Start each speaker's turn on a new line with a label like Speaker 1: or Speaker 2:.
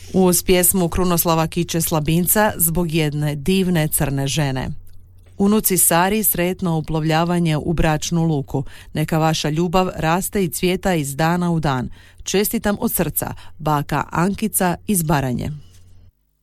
Speaker 1: Uz pjesmu Krunoslava Kiće Slabinca zbog jedne divne crne žene. Unuci Sari, sretno uplovljavanje u bračnu luku. Neka vaša ljubav raste i cvijeta iz dana u dan. Čestitam od srca, baka Ankica iz Baranje.